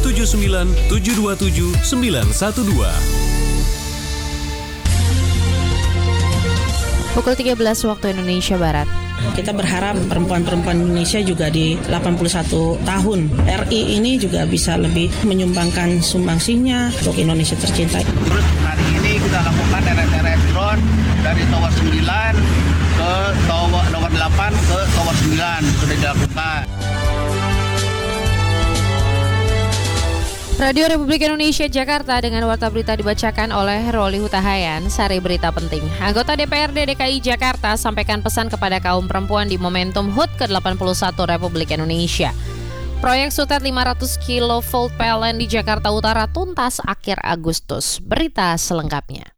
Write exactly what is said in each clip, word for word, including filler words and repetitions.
tujuh sembilan tujuh dua tujuh sembilan satu dua. Pukul tiga belas waktu Indonesia Barat. Kita berharap perempuan-perempuan Indonesia juga di delapan puluh satu tahun R I ini juga bisa lebih menyumbangkan sumbangsinya untuk Indonesia tercinta. Terus hari ini kita lakukan deret-deret drone dari tower sembilan ke tower nomor delapan ke tower sembilan sudah dilakukan. Radio Republik Indonesia Jakarta dengan warta berita dibacakan oleh Roli Hutahayan. Sari berita penting. Anggota D P R D D K I Jakarta sampaikan pesan kepada kaum perempuan di momentum H U T ke delapan puluh satu Republik Indonesia. Proyek Sutet lima ratus kilovolt P L N di Jakarta Utara tuntas akhir Agustus. Berita selengkapnya.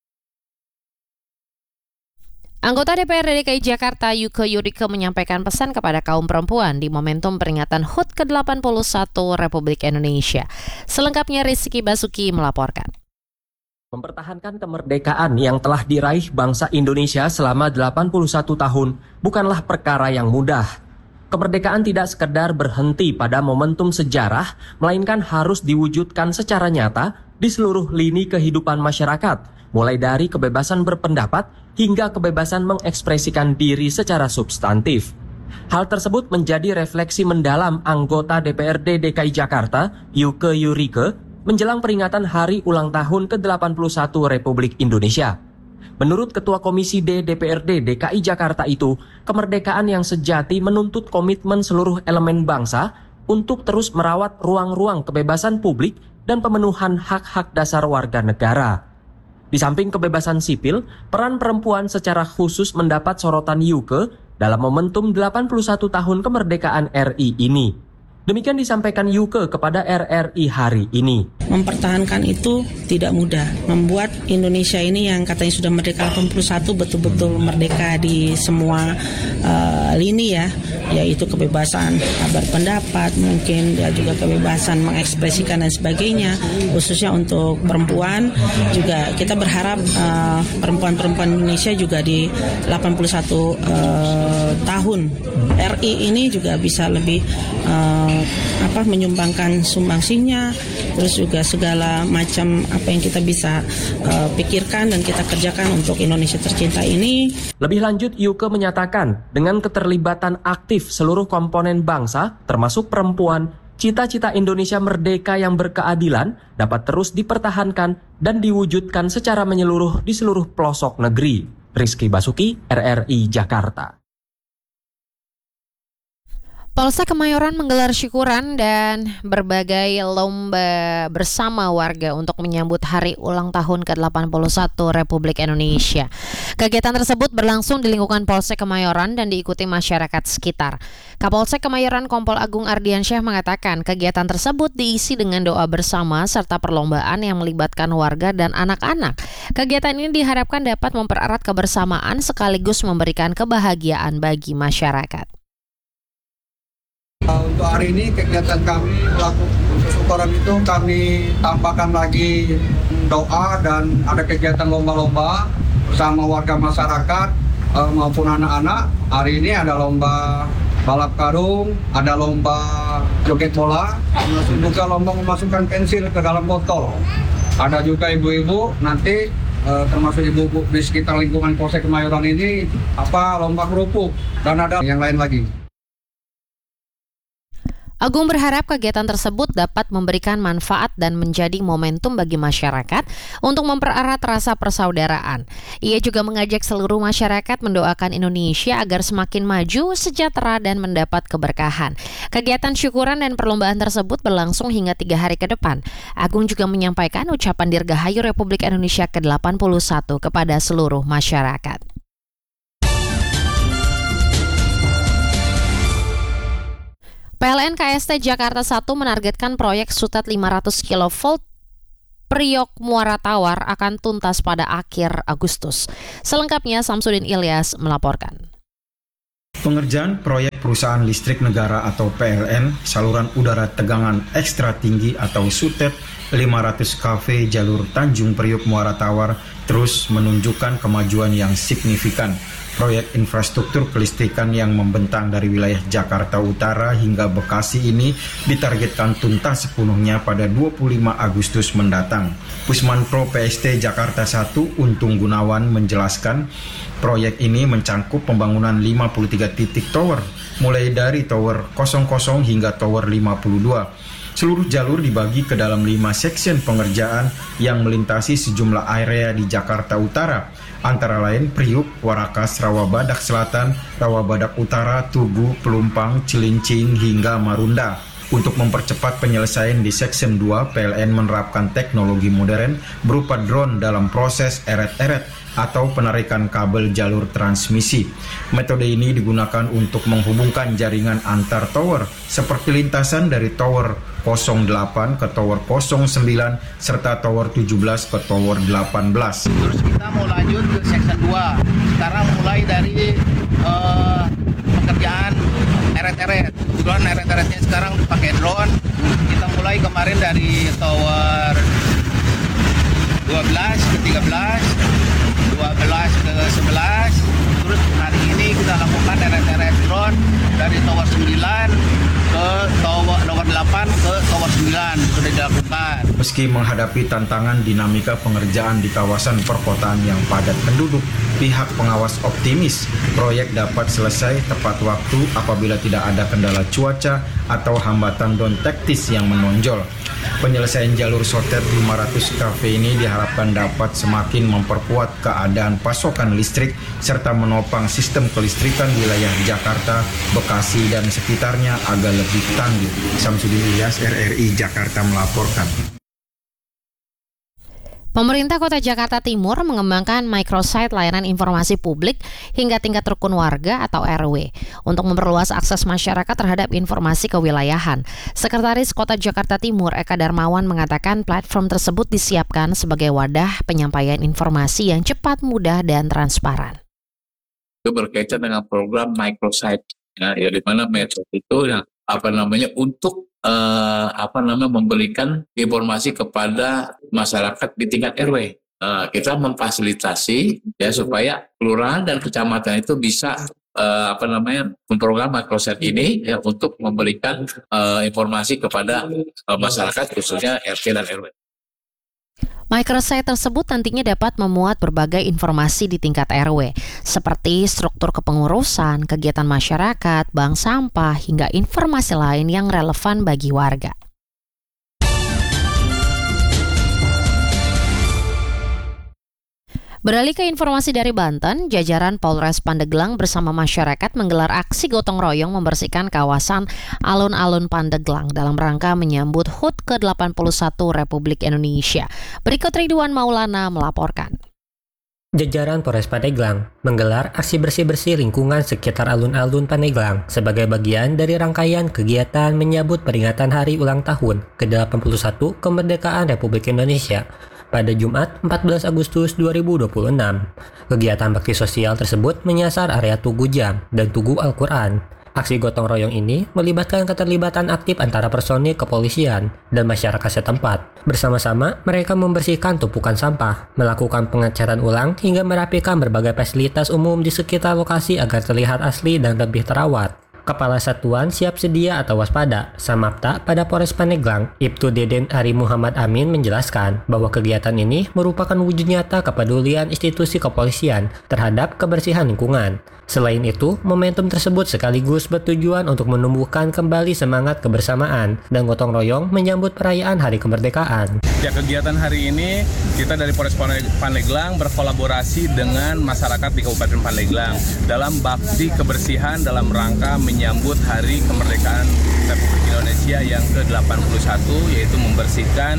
Anggota D P R D D K I Jakarta Yuke Yurike menyampaikan pesan kepada kaum perempuan di momentum peringatan H U T ke delapan puluh satu Republik Indonesia. Selengkapnya Rizky Basuki melaporkan. Mempertahankan kemerdekaan yang telah diraih bangsa Indonesia selama delapan puluh satu tahun bukanlah perkara yang mudah. Kemerdekaan tidak sekedar berhenti pada momentum sejarah, melainkan harus diwujudkan secara nyata di seluruh lini kehidupan masyarakat, mulai dari kebebasan berpendapat hingga kebebasan mengekspresikan diri secara substantif. Hal tersebut menjadi refleksi mendalam anggota D P R D D K I Jakarta, Yuke Yurike, menjelang peringatan Hari Ulang Tahun ke delapan puluh satu Republik Indonesia. Menurut Ketua Komisi D D P R D D K I Jakarta itu, kemerdekaan yang sejati menuntut komitmen seluruh elemen bangsa untuk terus merawat ruang-ruang kebebasan publik dan pemenuhan hak-hak dasar warga negara. Di samping kebebasan sipil, peran perempuan secara khusus mendapat sorotan Yuke dalam momentum delapan puluh satu tahun kemerdekaan R I ini. Demikian disampaikan Yuke kepada R R I hari ini. Mempertahankan itu tidak mudah. Membuat Indonesia ini yang katanya sudah merdeka delapan puluh satu betul-betul merdeka di semua uh, lini ya, yaitu kebebasan berpendapat, mungkin ya juga kebebasan mengekspresikan dan sebagainya. Khususnya untuk perempuan juga kita berharap uh, perempuan-perempuan Indonesia juga di delapan puluh satu uh, tahun R I ini juga bisa lebih uh, apa menyumbangkan sumbangsinya, terus juga segala macam apa yang kita bisa uh, pikirkan dan kita kerjakan untuk Indonesia tercinta ini. Lebih lanjut, Yuke menyatakan dengan keterlibatan aktif seluruh komponen bangsa, termasuk perempuan, cita-cita Indonesia merdeka yang berkeadilan dapat terus dipertahankan dan diwujudkan secara menyeluruh di seluruh pelosok negeri. Rizky Basuki, R R I Jakarta. Polsek Kemayoran menggelar syukuran dan berbagai lomba bersama warga untuk menyambut Hari Ulang Tahun ke delapan puluh satu Republik Indonesia. Kegiatan tersebut berlangsung di lingkungan Polsek Kemayoran dan diikuti masyarakat sekitar. Kapolsek Kemayoran Kompol Agung Ardiansyah mengatakan kegiatan tersebut diisi dengan doa bersama serta perlombaan yang melibatkan warga dan anak-anak. Kegiatan ini diharapkan dapat mempererat kebersamaan sekaligus memberikan kebahagiaan bagi masyarakat. Untuk hari ini kegiatan kami melakukan syukuran itu kami tambahkan lagi doa dan ada kegiatan lomba-lomba bersama warga masyarakat maupun anak-anak. Hari ini ada lomba balap karung, ada lomba joget bola, termasuk juga lomba memasukkan pensil ke dalam botol. Ada juga ibu-ibu nanti termasuk ibu-ibu di sekitar lingkungan Polsek Kemayoran ini apa lomba kerupuk dan ada yang lain lagi. Agung berharap kegiatan tersebut dapat memberikan manfaat dan menjadi momentum bagi masyarakat untuk mempererat rasa persaudaraan. Ia juga mengajak seluruh masyarakat mendoakan Indonesia agar semakin maju, sejahtera, dan mendapat keberkahan. Kegiatan syukuran dan perlombaan tersebut berlangsung hingga tiga hari ke depan. Agung juga menyampaikan ucapan Dirgahayu Republik Indonesia ke delapan puluh satu kepada seluruh masyarakat. P L N K S T Jakarta satu menargetkan proyek Sutet lima ratus kilovolt Priok Muara Tawar akan tuntas pada akhir Agustus. Selengkapnya Samsudin Ilyas melaporkan. Pengerjaan proyek perusahaan listrik negara atau P L N saluran udara tegangan ekstra tinggi atau Sutet lima ratus kilovolt jalur Tanjung Priok Muara Tawar terus menunjukkan kemajuan yang signifikan. Proyek infrastruktur kelistrikan yang membentang dari wilayah Jakarta Utara hingga Bekasi ini ditargetkan tuntas sepenuhnya pada dua puluh lima Agustus mendatang. Pusmanpro P S T Jakarta satu Untung Gunawan menjelaskan, proyek ini mencangkup pembangunan lima puluh tiga titik tower, mulai dari tower nol nol hingga tower lima puluh dua. Seluruh jalur dibagi ke dalam lima section pengerjaan yang melintasi sejumlah area di Jakarta Utara, antara lain Priuk, Warakas, Rawabadak Selatan, Rawabadak Utara, Tugu, Pelumpang, Cilincing, hingga Marunda. Untuk mempercepat penyelesaian di Section dua, P L N menerapkan teknologi modern berupa drone dalam proses eret-eret atau penarikan kabel jalur transmisi. Metode ini digunakan untuk menghubungkan jaringan antar tower, seperti lintasan dari tower nol delapan ke tower nol sembilan serta tower tujuh belas ke tower delapan belas. Terus kita mau lanjut ke section dua. Sekarang mulai dari uh, pekerjaan eret-eret. Kebetulan eret-eretnya sekarang pakai drone. Kita mulai kemarin dari tower dua belas ke tiga belas, dua belas ke sebelas. Terus hari ini kita lakukan eret-eret drone dari tower sembilan ke tower nomor delapan ke tower sembilan sudah dilakukan. Meski menghadapi tantangan dinamika pengerjaan di kawasan perkotaan yang padat penduduk, pihak pengawas optimis proyek dapat selesai tepat waktu apabila tidak ada kendala cuaca atau hambatan non teknis yang menonjol. Penyelesaian jalur Sotet lima ratus K V ini diharapkan dapat semakin memperkuat keadaan pasokan listrik serta menopang sistem kelistrikan wilayah Jakarta, Bekasi, dan sekitarnya agar lebih tangguh. Samsudin Ilyas, R R I Jakarta melaporkan. Pemerintah Kota Jakarta Timur mengembangkan microsite layanan informasi publik hingga tingkat rukun warga atau R W untuk memperluas akses masyarakat terhadap informasi kewilayahan. Sekretaris Kota Jakarta Timur Eka Darmawan mengatakan platform tersebut disiapkan sebagai wadah penyampaian informasi yang cepat, mudah, dan transparan. Itu berkaitan dengan program microsite, ya, ya di mana metode itu yang apa namanya untuk Uh, apa namanya memberikan informasi kepada masyarakat di tingkat R W. Uh, kita memfasilitasi ya supaya kelurahan dan kecamatan itu bisa uh, apa namanya memprogram microsite ini ya untuk memberikan uh, informasi kepada uh, masyarakat khususnya R T dan R W. Microsite tersebut nantinya dapat memuat berbagai informasi di tingkat R W, seperti struktur kepengurusan, kegiatan masyarakat, bank sampah, hingga informasi lain yang relevan bagi warga. Beralih ke informasi dari Banten, jajaran Polres Pandeglang bersama masyarakat menggelar aksi gotong royong membersihkan kawasan alun-alun Pandeglang dalam rangka menyambut H U T ke delapan puluh satu Republik Indonesia. Berikut Ridwan Maulana melaporkan. Jajaran Polres Pandeglang menggelar aksi bersih-bersih lingkungan sekitar alun-alun Pandeglang sebagai bagian dari rangkaian kegiatan menyambut peringatan Hari Ulang Tahun ke delapan puluh satu Kemerdekaan Republik Indonesia pada Jumat empat belas Agustus dua ribu dua puluh enam. Kegiatan bakti sosial tersebut menyasar area Tugu Jam dan Tugu Al-Quran. Aksi gotong royong ini melibatkan keterlibatan aktif antara personil kepolisian dan masyarakat setempat. Bersama-sama, mereka membersihkan tumpukan sampah, melakukan pengecatan ulang hingga merapikan berbagai fasilitas umum di sekitar lokasi agar terlihat asli dan lebih terawat. Kepala Satuan Siap Sedia atau Waspada Samapta pada Polres Pandeglang, Ibtu Deden Ari Muhammad Amin menjelaskan bahwa kegiatan ini merupakan wujud nyata kepedulian institusi kepolisian terhadap kebersihan lingkungan. Selain itu, momentum tersebut sekaligus bertujuan untuk menumbuhkan kembali semangat kebersamaan dan gotong royong menyambut perayaan Hari Kemerdekaan. Ya, kegiatan hari ini kita dari Polres Pandeglang berkolaborasi dengan masyarakat di Kabupaten Pandeglang dalam bakti kebersihan dalam rangka menyambut Hari Kemerdekaan Republik Indonesia yang ke delapan puluh satu, yaitu membersihkan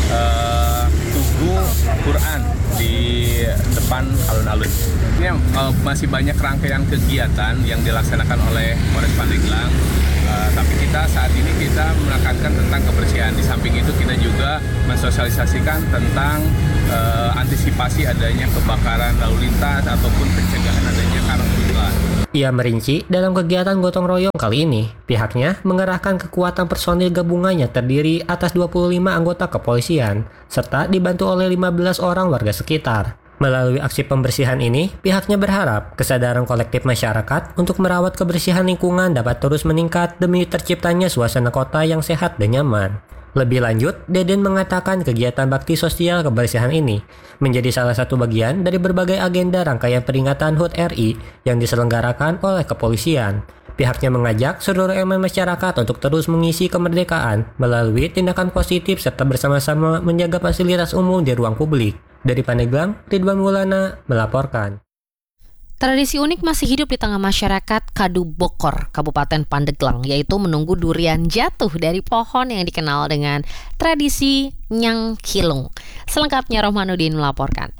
uh, Tugu Quran di depan alun-alun. Ini uh, masih banyak rangkaian kegiatan yang dilaksanakan oleh Polres Pandeglang, uh, tapi kita saat ini kita menekankan tentang kebersihan. Di samping itu kita juga mensosialisasikan tentang uh, antisipasi adanya kebakaran lalu lintas ataupun pencegahan adanya karhutla. Ia merinci dalam kegiatan gotong royong kali ini, pihaknya mengerahkan kekuatan personil gabungan yang terdiri atas dua puluh lima anggota kepolisian, serta dibantu oleh lima belas orang warga sekitar. Melalui aksi pembersihan ini, pihaknya berharap kesadaran kolektif masyarakat untuk merawat kebersihan lingkungan dapat terus meningkat demi terciptanya suasana kota yang sehat dan nyaman. Lebih lanjut, Deden mengatakan kegiatan bakti sosial kebersihan ini menjadi salah satu bagian dari berbagai agenda rangkaian peringatan H U T R I yang diselenggarakan oleh kepolisian. Pihaknya mengajak seluruh elemen masyarakat untuk terus mengisi kemerdekaan melalui tindakan positif serta bersama-sama menjaga fasilitas umum di ruang publik. Dari Pandeglang, Ridwan Maulana melaporkan. Tradisi unik masih hidup di tengah masyarakat Kadu Bokor, Kabupaten Pandeglang, yaitu menunggu durian jatuh dari pohon yang dikenal dengan tradisi Nyang Kilung. Selengkapnya Rohmanuddin melaporkan.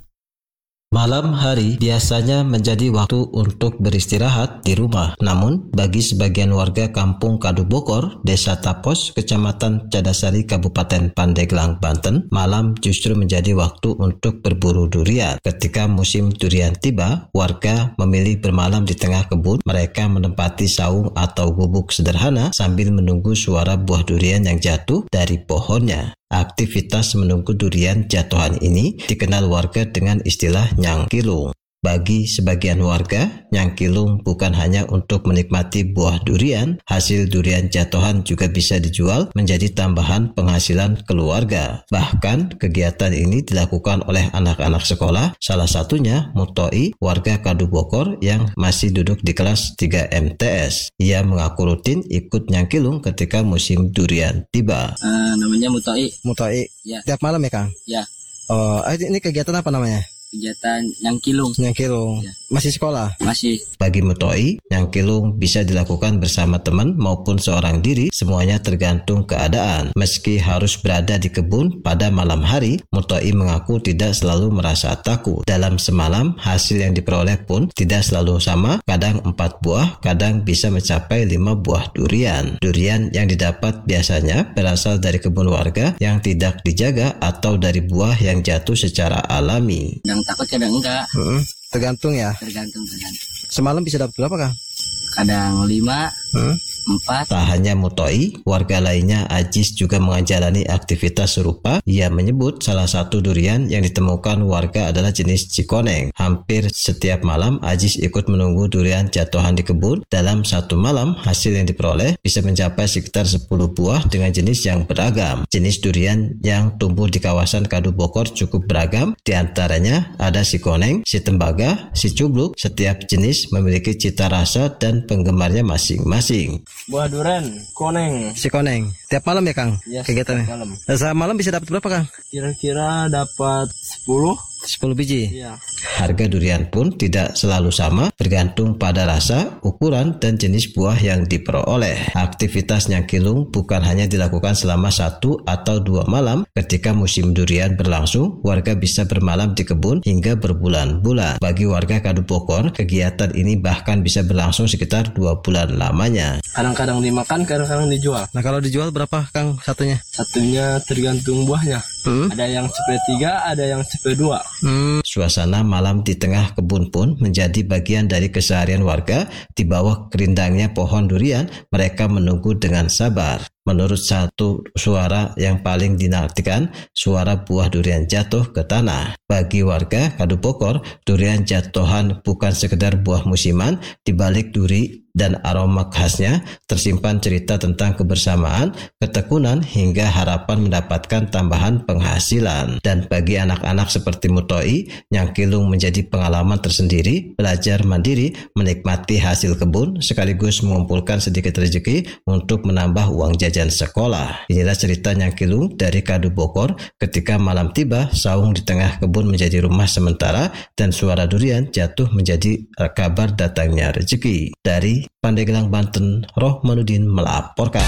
Malam hari biasanya menjadi waktu untuk beristirahat di rumah. Namun, bagi sebagian warga kampung Kadu Bokor, Desa Tapos, Kecamatan Cadasari, Kabupaten Pandeglang, Banten, malam justru menjadi waktu untuk berburu durian. Ketika musim durian tiba, warga memilih bermalam di tengah kebun. Mereka menempati saung atau gubuk sederhana sambil menunggu suara buah durian yang jatuh dari pohonnya. Aktivitas menunggu durian jatuhan ini dikenal warga dengan istilah Nyang Kilung. Bagi sebagian warga, Nyang Kilung bukan hanya untuk menikmati buah durian, hasil durian jatuhan juga bisa dijual menjadi tambahan penghasilan keluarga. Bahkan kegiatan ini dilakukan oleh anak-anak sekolah, salah satunya Mutoi, warga Kadu Bokor yang masih duduk di kelas tiga M T S. Ia mengaku rutin ikut Nyang Kilung ketika musim durian tiba. Uh, namanya Mutoi. Mutoi? Ya. Tiap malam ya, Kang? Ya. Oh, ini kegiatan apa namanya? Kegiatan Nyang Kilung. Nyang Kilung. Ya. Masih sekolah? Masih. Bagi Mutoi, Nyang Kilung bisa dilakukan bersama teman maupun seorang diri, semuanya tergantung keadaan. Meski harus berada di kebun pada malam hari, Mutoi mengaku tidak selalu merasa takut. Dalam semalam, hasil yang diperoleh pun tidak selalu sama, kadang empat buah, kadang bisa mencapai lima buah durian. Durian yang didapat biasanya berasal dari kebun warga yang tidak dijaga atau dari buah yang jatuh secara alami. Kadang takut, kadang enggak. Hmm, tergantung ya? Tergantung, tergantung. Semalam bisa dapat berapa, Kang? Kadang lima, hmm? empat. Tak hanya Mutoi, warga lainnya Ajis juga menjalani aktivitas serupa. Ia menyebut salah satu durian yang ditemukan warga adalah jenis cikoneng. Hampir setiap malam Ajis ikut menunggu durian jatuhan di kebun. Dalam satu malam, hasil yang diperoleh bisa mencapai sekitar sepuluh buah dengan jenis yang beragam. Jenis durian yang tumbuh di kawasan Kadu Bokor cukup beragam. Di antaranya ada si koneng, si tembaga, si cubluk. Setiap jenis memiliki cita rasa dan penggemarnya masing-masing. Buah durian, koneng. Si koneng. Tiap malam ya, Kang? Yes, kegiatannya. Malam. Nah, malam bisa dapat berapa, Kang? Kira-kira dapat sepuluh. sepuluh biji. Iya. Harga durian pun tidak selalu sama, bergantung pada rasa, ukuran, dan jenis buah yang diperoleh. Aktivitas Nyang Kilung bukan hanya dilakukan selama satu atau dua malam. Ketika musim durian berlangsung, warga bisa bermalam di kebun hingga berbulan-bulan. Bagi warga Kadu Bokor, kegiatan ini bahkan bisa berlangsung sekitar dua bulan lamanya. Kadang-kadang dimakan, kadang-kadang dijual. Nah, kalau dijual berapa, Kang, satunya? Satunya tergantung buahnya. Hmm? Ada yang cepe tiga, ada yang cepe dua. Hmm. Suasana malam di tengah kebun pun menjadi bagian dari keseharian warga. Di bawah kerindangnya pohon durian, mereka menunggu dengan sabar. Menurut satu suara yang paling dinantikan, suara buah durian jatuh ke tanah. Bagi warga Kadu Bokor, durian jatuhan bukan sekedar buah musiman. Di balik duri dan aroma khasnya tersimpan cerita tentang kebersamaan, ketekunan, hingga harapan mendapatkan tambahan penghasilan. Dan bagi anak-anak seperti Mutoi, Nyang Kilung menjadi pengalaman tersendiri, belajar mandiri, menikmati hasil kebun, sekaligus mengumpulkan sedikit rezeki untuk menambah uang jajan sekolah. Inilah cerita Nyang Kilung dari Kadu Bokor. Ketika malam tiba, saung di tengah kebun menjadi rumah sementara dan suara durian jatuh menjadi kabar datangnya rezeki. Dari Pandeglang, Banten, Rohmanuddin melaporkan.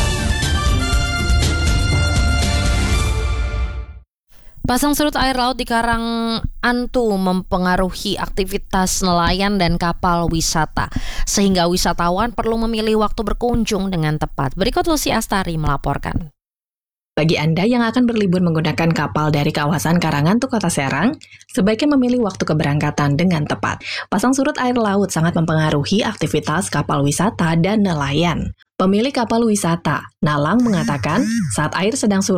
Pasang surut air laut di Karang Antu mempengaruhi aktivitas nelayan dan kapal wisata, sehingga wisatawan perlu memilih waktu berkunjung dengan tepat. Berikut Lucy Astari melaporkan. Bagi Anda yang akan berlibur menggunakan kapal dari kawasan Karangantu, Kota Serang, sebaiknya memilih waktu keberangkatan dengan tepat. Pasang surut air laut sangat mempengaruhi aktivitas kapal wisata dan nelayan. Pemilik kapal wisata, Nalang, mengatakan saat air sedang surut,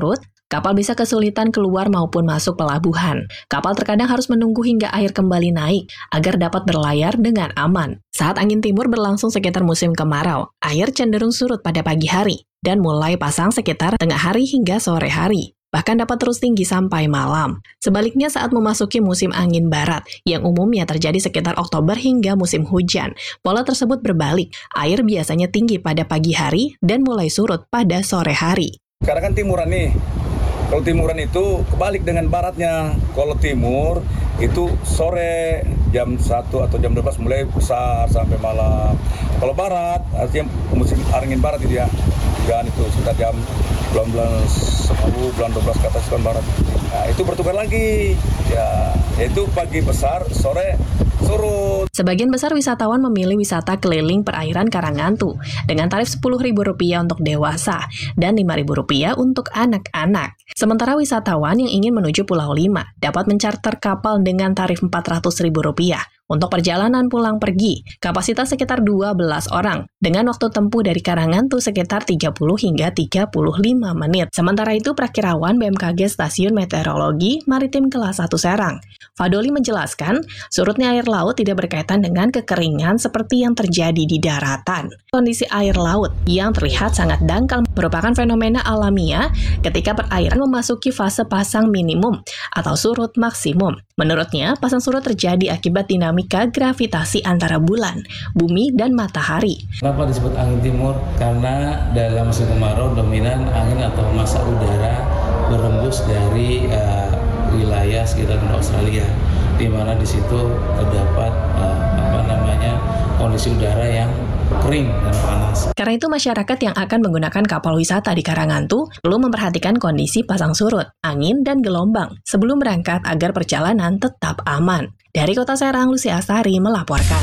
kapal bisa kesulitan keluar maupun masuk pelabuhan. Kapal terkadang harus menunggu hingga air kembali naik agar dapat berlayar dengan aman. Saat angin timur berlangsung sekitar musim kemarau, air cenderung surut pada pagi hari dan mulai pasang sekitar tengah hari hingga sore hari. Bahkan dapat terus tinggi sampai malam. Sebaliknya saat memasuki musim angin barat, yang umumnya terjadi sekitar Oktober hingga musim hujan, pola tersebut berbalik. Air biasanya tinggi pada pagi hari dan mulai surut pada sore hari. Sekarang kan timuran nih. Kalau timuran itu kebalik dengan baratnya. Kalau timur itu sore jam satu atau jam dua belas mulai besar sampai malam. Kalau barat artinya musim angin barat itu ya. Dan itu sekitar jam bulan-bulan sepuluh, bulan dua belas ke atas kan barat. Nah, itu bertukar lagi. Ya, itu pagi besar, sore surut. Sebagian besar wisatawan memilih wisata keliling perairan Karangantu dengan tarif sepuluh ribu rupiah untuk dewasa dan lima ribu rupiah untuk anak-anak. Sementara wisatawan yang ingin menuju Pulau Lima dapat mencarter kapal dengan tarif empat ratus ribu rupiah. Untuk perjalanan pulang pergi, kapasitas sekitar dua belas orang, dengan waktu tempuh dari Karangantu sekitar tiga puluh hingga tiga puluh lima menit. Sementara itu, Prakirawan B M K G Stasiun Meteorologi Maritim Kelas satu Serang, Fadoli menjelaskan, surutnya air laut tidak berkaitan dengan kekeringan seperti yang terjadi di daratan. Kondisi air laut yang terlihat sangat dangkal merupakan fenomena alamiah ketika perairan memasuki fase pasang minimum atau surut maksimum. Menurutnya, pasang surut terjadi akibat dinamika gravitasi antara bulan, bumi, dan matahari. Kenapa disebut angin timur? Karena dalam musim kemarau dominan angin atau massa udara berembus dari uh, wilayah sekitar Australia, di mana di situ terdapat uh, apa namanya kondisi udara yang kering dan panas. Karena itu masyarakat yang akan menggunakan kapal wisata di Karangantu perlu memperhatikan kondisi pasang surut, angin, dan gelombang sebelum berangkat agar perjalanan tetap aman. Dari Kota Serang, Lucy Astari melaporkan.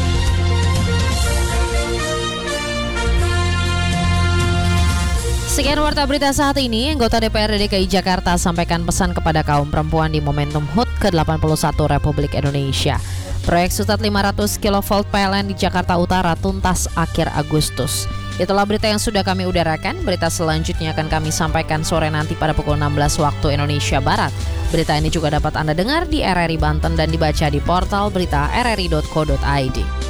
Sekian warta berita saat ini, anggota D P R D D K I Jakarta sampaikan pesan kepada kaum perempuan di momentum H U T ke delapan puluh satu Republik Indonesia. Proyek Sutat lima ratus kilovolt P L N di Jakarta Utara tuntas akhir Agustus. Itulah berita yang sudah kami udarakan. Berita selanjutnya akan kami sampaikan sore nanti pada pukul enam belas waktu Indonesia Barat. Berita ini juga dapat Anda dengar di R R I Banten dan dibaca di portal berita r r i dot co dot i d.